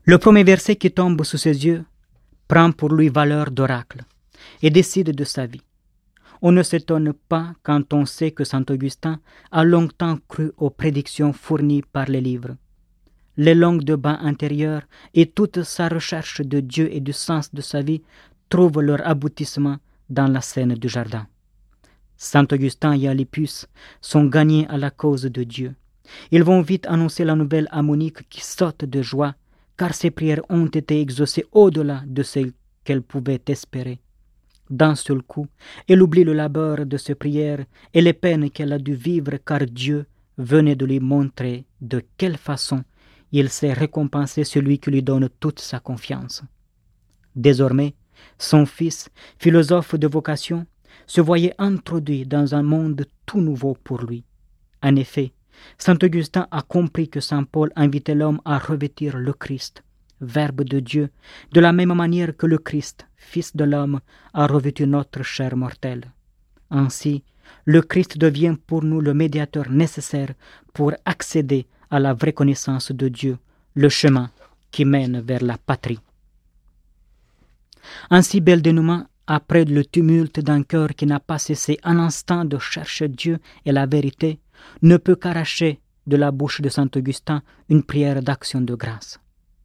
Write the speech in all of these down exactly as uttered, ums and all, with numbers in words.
Le premier verset qui tombe sous ses yeux prend pour lui valeur d'oracle et décide de sa vie. On ne s'étonne pas quand on sait que saint Augustin a longtemps cru aux prédictions fournies par les livres. Les longues débats intérieurs et toute sa recherche de Dieu et du sens de sa vie trouvent leur aboutissement dans la scène du jardin. Saint Augustin et Alypius sont gagnés à la cause de Dieu. Ils vont vite annoncer la nouvelle à Monique qui saute de joie, car ses prières ont été exaucées au-delà de ce qu'elle pouvait espérer. D'un seul coup, elle oublie le labeur de ses prières et les peines qu'elle a dû vivre, car Dieu venait de lui montrer de quelle façon il sait récompenser celui qui lui donne toute sa confiance. Désormais, son fils, philosophe de vocation, se voyait introduit dans un monde tout nouveau pour lui. En effet, saint Augustin a compris que saint Paul invitait l'homme à revêtir le Christ, Verbe de Dieu, de la même manière que le Christ, Fils de l'homme, a revêtu notre chair mortelle. Ainsi, le Christ devient pour nous le médiateur nécessaire pour accéder à la vraie connaissance de Dieu, le chemin qui mène vers la patrie. Un si bel dénouement, après le tumulte d'un cœur qui n'a pas cessé un instant de chercher Dieu et la vérité, ne peut qu'arracher de la bouche de saint Augustin une prière d'action de grâce.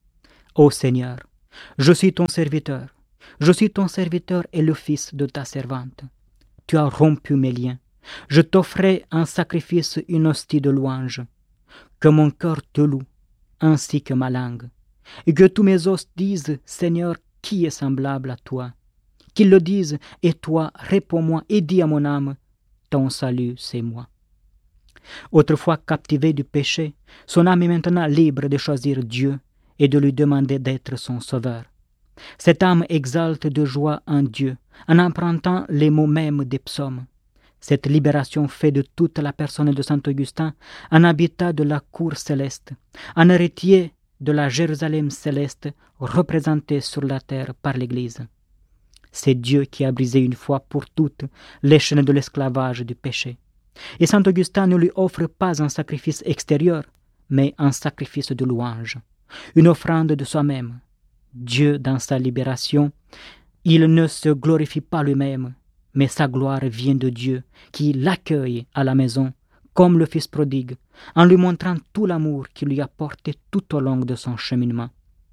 Ô Seigneur, je suis ton serviteur, je suis ton serviteur et le fils de ta servante. Tu as rompu mes liens, je t'offrais en sacrifice une hostie de louange. Que mon cœur te loue, ainsi que ma langue, et que tous mes os disent, Seigneur, qui est semblable à toi? Qu'ils le disent, et toi, réponds-moi et dis à mon âme, ton salut, c'est moi. Autrefois captivé du péché, son âme est maintenant libre de choisir Dieu et de lui demander d'être son sauveur. Cette âme exalte de joie en Dieu, en empruntant les mots mêmes des psaumes. Cette libération fait de toute la personne de saint Augustin un habitat de la cour céleste, un héritier de la Jérusalem céleste représenté sur la terre par l'Église. C'est Dieu qui a brisé une fois pour toutes les chaînes de l'esclavage du péché. Et saint Augustin ne lui offre pas un sacrifice extérieur, mais un sacrifice de louange, une offrande de soi-même. Dieu, dans sa libération, il ne se glorifie pas lui-même, mais sa gloire vient de Dieu, qui l'accueille à la maison, comme le Fils prodigue, en lui montrant tout l'amour qu'il lui a porté tout au long de son cheminement.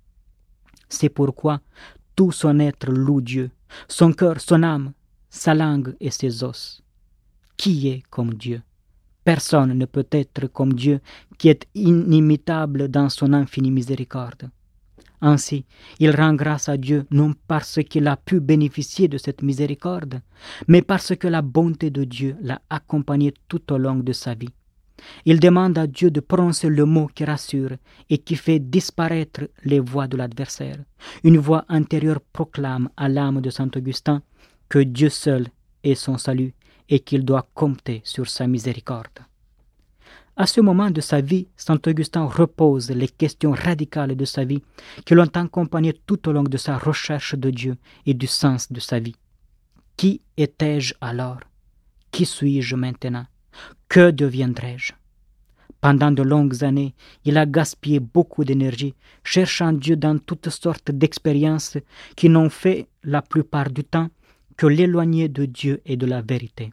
C'est pourquoi tout son être loue Dieu, son cœur, son âme, sa langue et ses os. Qui est comme Dieu? Personne ne peut être comme Dieu, qui est inimitable dans son infinie miséricorde. Ainsi, il rend grâce à Dieu non parce qu'il a pu bénéficier de cette miséricorde, mais parce que la bonté de Dieu l'a accompagné tout au long de sa vie. Il demande à Dieu de prononcer le mot qui rassure et qui fait disparaître les voix de l'adversaire. Une voix intérieure proclame à l'âme de saint Augustin que Dieu seul est son salut et qu'il doit compter sur sa miséricorde. À ce moment de sa vie, saint Augustin repose les questions radicales de sa vie qui l'ont accompagné tout au long de sa recherche de Dieu et du sens de sa vie. Qui étais-je alors? Qui suis-je maintenant? Que deviendrai-je? Pendant de longues années, il a gaspillé beaucoup d'énergie, cherchant Dieu dans toutes sortes d'expériences qui n'ont fait la plupart du temps que l'éloigner de Dieu et de la vérité.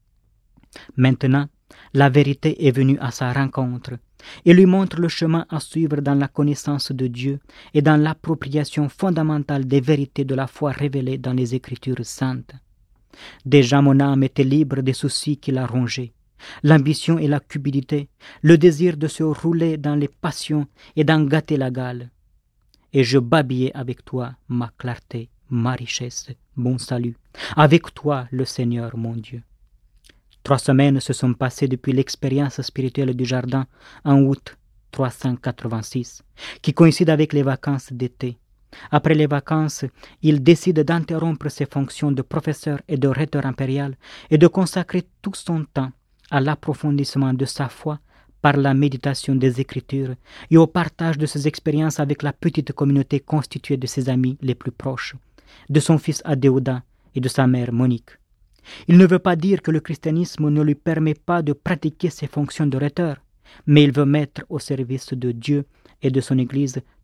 Maintenant, la vérité est venue à sa rencontre et lui montre le chemin à suivre dans la connaissance de Dieu et dans l'appropriation fondamentale des vérités de la foi révélées dans les Écritures saintes. Déjà mon âme était libre des soucis qui la rongeaient, l'ambition et la cupidité, le désir de se rouler dans les passions et d'en gâter la gale. Et je babillais avec toi, ma clarté, ma richesse, mon salut, avec toi, le Seigneur mon Dieu. Trois semaines se sont passées depuis l'expérience spirituelle du jardin en août trois cent quatre-vingt-six, qui coïncide avec les vacances d'été. Après les vacances, il décide d'interrompre ses fonctions de professeur et de rhéteur impérial et de consacrer tout son temps à l'approfondissement de sa foi par la méditation des Écritures et au partage de ses expériences avec la petite communauté constituée de ses amis les plus proches, de son fils Adéodat et de sa mère Monique. Il ne veut pas dire que le christianisme ne lui permet pas de pratiquer ses fonctions de rhéteur, mais il veut mettre au service de Dieu et de son Église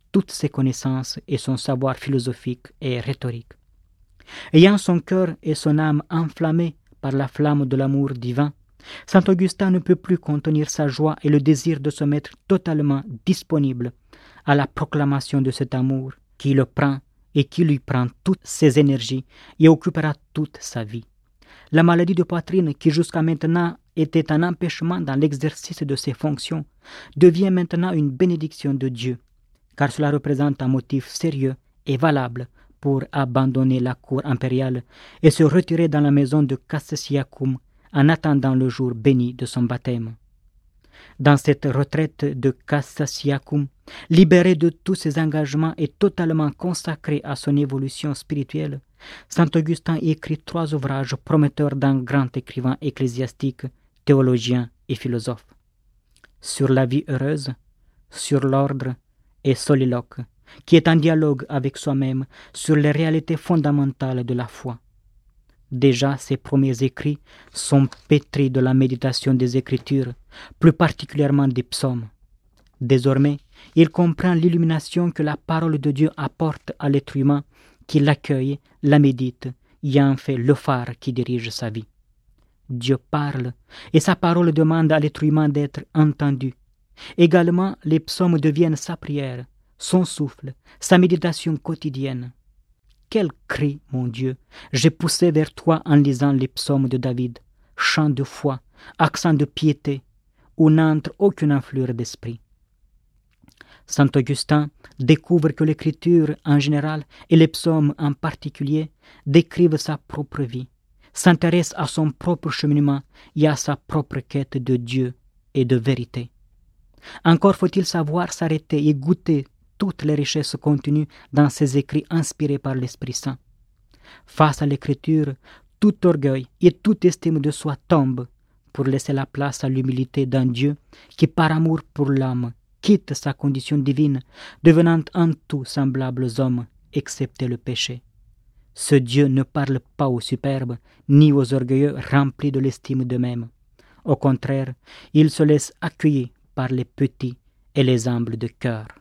toutes ses connaissances et son savoir philosophique et rhétorique. Ayant son cœur et son âme enflammés par la flamme de l'amour divin, saint Augustin ne peut plus contenir sa joie et le désir de se mettre totalement disponible à la proclamation de cet amour qui le prend et qui lui prend toutes ses énergies et occupera toute sa vie. La maladie de poitrine, qui jusqu'à maintenant était un empêchement dans l'exercice de ses fonctions, devient maintenant une bénédiction de Dieu, car cela représente un motif sérieux et valable pour abandonner la cour impériale et se retirer dans la maison de Cassisiacum en attendant le jour béni de son baptême. Dans cette retraite de Cassisiacum, libéré de tous ses engagements et totalement consacré à son évolution spirituelle, saint Augustin écrit trois ouvrages prometteurs d'un grand écrivain ecclésiastique, théologien et philosophe. Sur la vie heureuse, sur l'ordre et Soliloque, qui est en dialogue avec soi-même sur les réalités fondamentales de la foi. Déjà, ses premiers écrits sont pétris de la méditation des Écritures, plus particulièrement des psaumes. Désormais, il comprend l'illumination que la parole de Dieu apporte à l'être humain qui l'accueille, la médite, y en fait le phare qui dirige sa vie. Dieu parle, et sa parole demande à l'être humain d'être entendu. Également, les psaumes deviennent sa prière, son souffle, sa méditation quotidienne. Quel cri, mon Dieu, j'ai poussé vers toi en lisant les psaumes de David, chant de foi, accent de piété, où n'entre aucune enflure d'esprit. Saint Augustin découvre que l'Écriture en général et les psaumes en particulier décrivent sa propre vie, s'intéresse à son propre cheminement et à sa propre quête de Dieu et de vérité. Encore faut-il savoir s'arrêter et goûter toutes les richesses contenues dans ces écrits inspirés par l'Esprit Saint. Face à l'Écriture, tout orgueil et toute estime de soi tombent pour laisser la place à l'humilité d'un Dieu qui, par amour pour l'âme, quitte sa condition divine, devenant en tout semblables aux hommes, excepté le péché. Ce Dieu ne parle pas aux superbes, ni aux orgueilleux remplis de l'estime d'eux-mêmes. Au contraire, il se laisse accueillir par les petits et les humbles de cœur.